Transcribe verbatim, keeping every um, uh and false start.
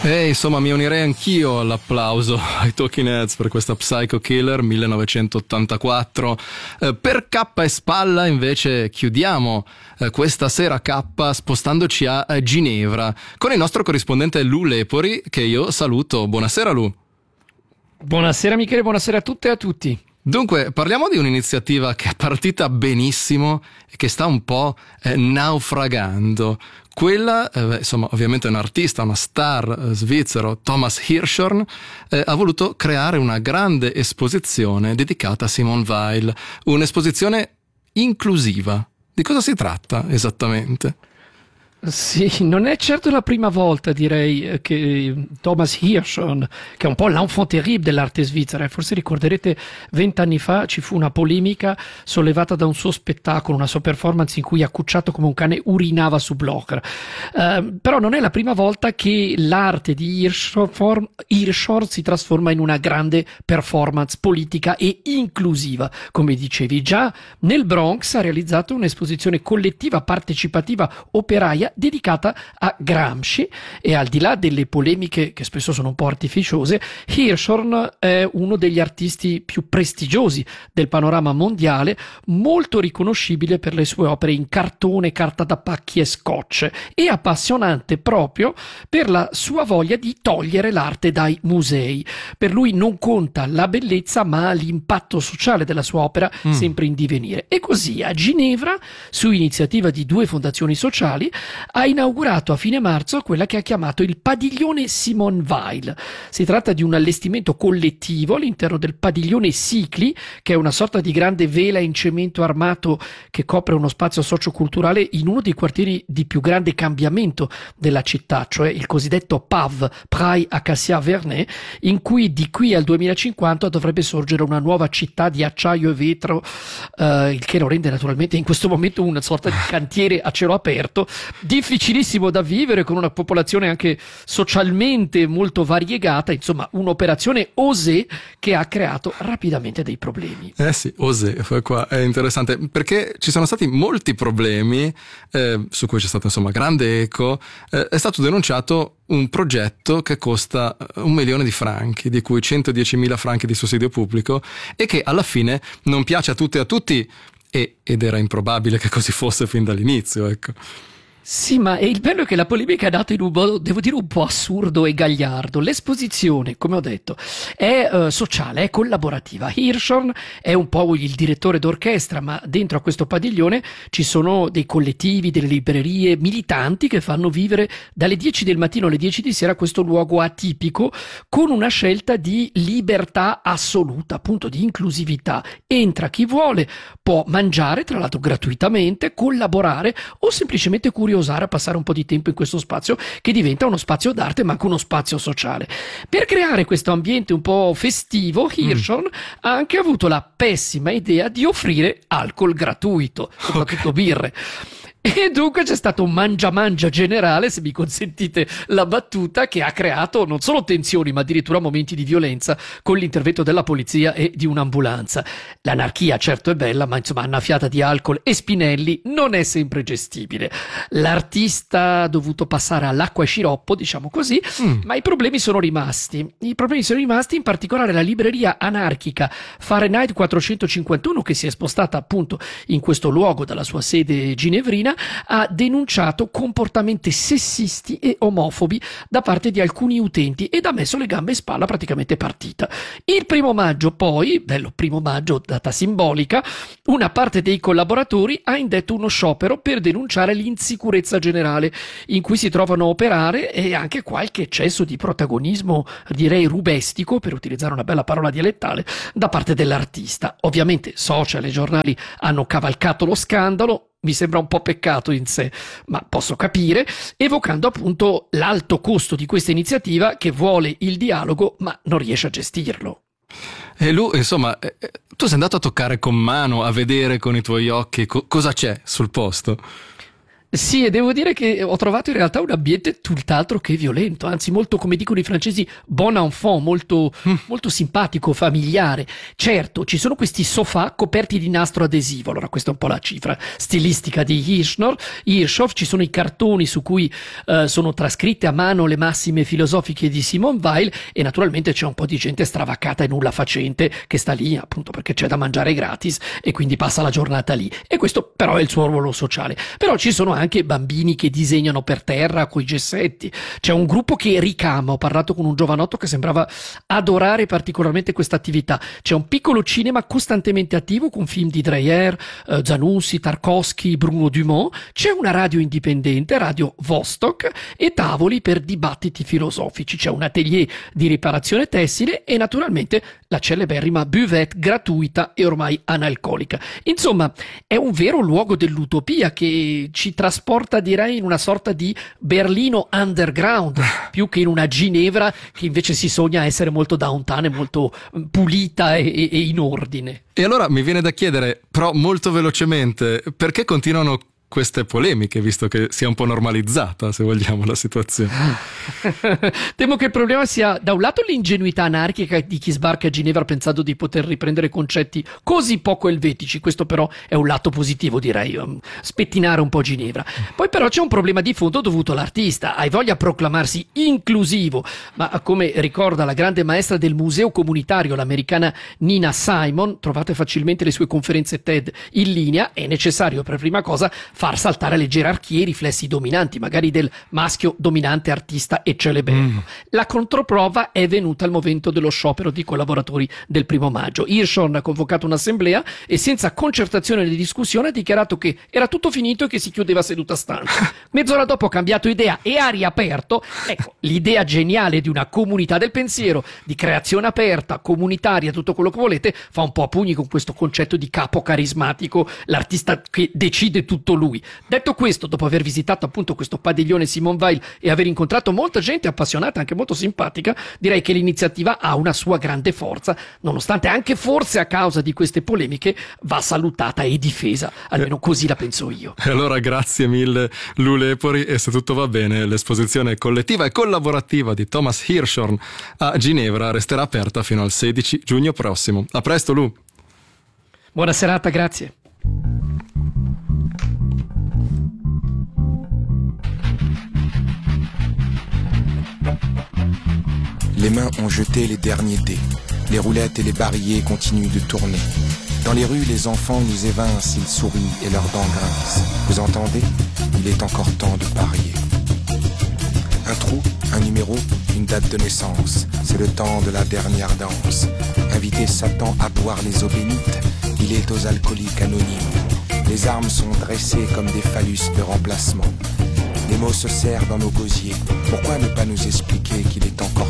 E insomma mi unirei anch'io all'applauso ai Talking Heads per questa Psycho Killer millenovecentottantaquattro. Eh, per K e Spalla invece chiudiamo eh, questa sera K spostandoci a, a Ginevra con il nostro corrispondente Lu Lepori, che io saluto. Buonasera Lu. Buonasera Michele, buonasera a tutte e a tutti. Dunque, parliamo di un'iniziativa che è partita benissimo e che sta un po' eh, naufragando. Quella, eh, insomma, ovviamente un artista, una star eh, svizzero, Thomas Hirschhorn, eh, ha voluto creare una grande esposizione dedicata a Simone Weil, un'esposizione inclusiva. Di cosa si tratta esattamente? Sì, non è certo la prima volta, direi, che Thomas Hirschhorn, che è un po' l'enfant terrible dell'arte svizzera, forse ricorderete vent'anni fa ci fu una polemica sollevata da un suo spettacolo, una sua performance in cui accucciato come un cane urinava su Blocher. Uh, però non è la prima volta che l'arte di Hirschhorn, Hirschhorn si trasforma in una grande performance politica e inclusiva, come dicevi. Già nel Bronx ha realizzato un'esposizione collettiva, partecipativa, operaia, dedicata a Gramsci, e al di là delle polemiche che spesso sono un po' artificiose, Hirschhorn è uno degli artisti più prestigiosi del panorama mondiale, molto riconoscibile per le sue opere in cartone, carta da pacchi e scotch, e appassionante proprio per la sua voglia di togliere l'arte dai musei. Per lui non conta la bellezza ma l'impatto sociale della sua opera, mm. sempre in divenire. E così a Ginevra, su iniziativa di due fondazioni sociali, ha inaugurato a fine marzo quella che ha chiamato il Padiglione Simone Weil. Si tratta di un allestimento collettivo all'interno del Padiglione Sicli, che è una sorta di grande vela in cemento armato che copre uno spazio socioculturale in uno dei quartieri di più grande cambiamento della città, cioè il cosiddetto P A V, Praille Acacia Vernets, in cui di qui al duemilacinquanta dovrebbe sorgere una nuova città di acciaio e vetro, eh, il che lo rende naturalmente in questo momento una sorta di cantiere a cielo aperto, difficilissimo da vivere, con una popolazione anche socialmente molto variegata. Insomma, un'operazione osé che ha creato rapidamente dei problemi. Eh sì, osé, qua è interessante perché ci sono stati molti problemi eh, su cui c'è stato insomma grande eco. Eh, è stato denunciato un progetto che costa un milione di franchi, di cui centodiecimila franchi di sussidio pubblico, e che alla fine non piace a tutti e a tutti, e, ed era improbabile che così fosse fin dall'inizio, ecco. Sì, ma il bello è che la polemica è nata in un modo, devo dire, un po' assurdo e gagliardo. L'esposizione, come ho detto, è uh, sociale, è collaborativa. Hirschhorn è un po' il direttore d'orchestra, ma dentro a questo padiglione ci sono dei collettivi, delle librerie, militanti che fanno vivere dalle dieci del mattino alle dieci di sera questo luogo atipico, con una scelta di libertà assoluta, appunto di inclusività. Entra chi vuole, può mangiare, tra l'altro gratuitamente, collaborare o semplicemente curiosare a passare un po' di tempo in questo spazio che diventa uno spazio d'arte ma anche uno spazio sociale. Per creare questo ambiente un po' festivo, Hirschhorn mm. ha anche avuto la pessima idea di offrire alcol gratuito, soprattutto okay. birre. E dunque c'è stato un mangia-mangia generale, se mi consentite la battuta, che ha creato non solo tensioni ma addirittura momenti di violenza con l'intervento della polizia e di un'ambulanza. L'anarchia certo è bella, ma insomma annaffiata di alcol e spinelli non è sempre gestibile. L'artista ha dovuto passare all'acqua e sciroppo, diciamo così, mm. ma i problemi sono rimasti. I problemi sono rimasti in particolare la libreria anarchica Fahrenheit quattrocentocinquantuno, che si è spostata appunto in questo luogo dalla sua sede ginevrina, ha denunciato comportamenti sessisti e omofobi da parte di alcuni utenti ed ha messo le gambe in spalla, praticamente partita. Il primo maggio poi, bello primo maggio, data simbolica, una parte dei collaboratori ha indetto uno sciopero per denunciare l'insicurezza generale in cui si trovano a operare e anche qualche eccesso di protagonismo, direi rubestico, per utilizzare una bella parola dialettale, da parte dell'artista. Ovviamente social e giornali hanno cavalcato lo scandalo. Mi sembra un po' peccato in sé, ma posso capire, evocando appunto l'alto costo di questa iniziativa che vuole il dialogo ma non riesce a gestirlo. E lui, insomma, eh, tu sei andato a toccare con mano, a vedere con i tuoi occhi co- cosa c'è sul posto? Sì, e devo dire che ho trovato in realtà un ambiente tutt'altro che violento, anzi molto, come dicono i francesi, bon enfant, molto, mm. molto simpatico, familiare. Certo, ci sono questi sofà coperti di nastro adesivo, allora questa è un po' la cifra stilistica di Hirschner. Hirschhoff, ci sono i cartoni su cui uh, sono trascritte a mano le massime filosofiche di Simone Weil, e naturalmente c'è un po' di gente stravaccata e nulla facente che sta lì appunto perché c'è da mangiare gratis e quindi passa la giornata lì, e questo però è il suo ruolo sociale. Però ci sono anche bambini che disegnano per terra coi gessetti, c'è un gruppo che ricama, ho parlato con un giovanotto che sembrava adorare particolarmente questa attività, c'è un piccolo cinema costantemente attivo con film di Dreyer, eh, Zanussi, Tarkovsky, Bruno Dumont, c'è una radio indipendente, Radio Vostok, e tavoli per dibattiti filosofici, c'è un atelier di riparazione tessile e naturalmente la celeberrima buvette gratuita e ormai analcolica. Insomma, è un vero luogo dell'utopia che ci trasporta, direi, in una sorta di Berlino underground, più che in una Ginevra che invece si sogna essere molto downtown e molto pulita e, e in ordine. E allora mi viene da chiedere, però molto velocemente, perché continuano queste polemiche, visto che sia un po' normalizzata, se vogliamo, la situazione? Temo che il problema sia da un lato l'ingenuità anarchica di chi sbarca a Ginevra pensando di poter riprendere concetti così poco elvetici, questo però è un lato positivo, direi, um, spettinare un po' Ginevra. Poi però c'è un problema di fondo dovuto all'artista, hai voglia a proclamarsi inclusivo, ma come ricorda la grande maestra del museo comunitario, l'americana Nina Simon, trovate facilmente le sue conferenze TED in linea, è necessario per prima cosa far saltare le gerarchie e i riflessi dominanti, magari del maschio dominante artista e celeberno. Mm. La controprova è venuta al momento dello sciopero di collaboratori del primo maggio. Hirschhorn ha convocato un'assemblea e senza concertazione né discussione ha dichiarato che era tutto finito e che si chiudeva seduta stanza. Mezz'ora dopo ha cambiato idea e ha riaperto. Ecco, l'idea geniale di una comunità del pensiero, di creazione aperta, comunitaria, tutto quello che volete, fa un po' a pugni con questo concetto di capo carismatico, l'artista che decide tutto lui. Detto questo, dopo aver visitato appunto questo padiglione Simone Weil e aver incontrato molta gente appassionata, anche molto simpatica, direi che l'iniziativa ha una sua grande forza, nonostante anche forse a causa di queste polemiche va salutata e difesa, almeno così la penso io. E allora grazie mille Lou Lepori, e se tutto va bene l'esposizione collettiva e collaborativa di Thomas Hirschhorn a Ginevra resterà aperta fino al sedici giugno prossimo. A presto Lou! Buona serata, grazie. Les mains ont jeté les derniers dés. Les roulettes et les barillet continuent de tourner. Dans les rues, les enfants nous évincent, ils sourient et leurs dents grincent. Vous entendez? Il est encore temps de parier. Un trou, un numéro, une date de naissance. C'est le temps de la dernière danse. Inviter Satan à boire les eaux bénites, il est aux alcooliques anonymes. Les armes sont dressées comme des phallus de remplacement. Les mots se serrent dans nos gosiers. Pourquoi ne pas nous expliquer qu'il est encore